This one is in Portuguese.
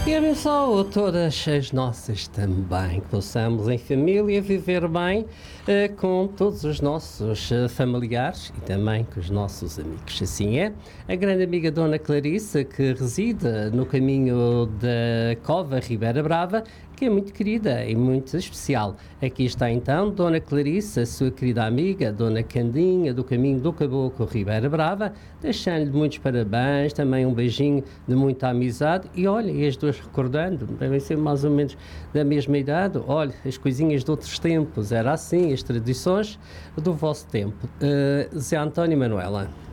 E abençoe todas as nossas também, que possamos em família viver bem com todos os nossos familiares e também com os nossos amigos. Assim é. A grande amiga Dona Clarissa, que reside no caminho da Cova Ribeira Brava, que é muito querida e muito especial. Aqui está então Dona Clarissa, sua querida amiga, Dona Candinha, do caminho do Caboclo Ribeira Brava, deixando-lhe muitos parabéns, também um beijinho de muita amizade. E olha, e as duas recordando, devem ser mais ou menos da mesma idade. Olha, as coisinhas de outros tempos, era assim, as tradições do vosso tempo. Zé António e Manuela.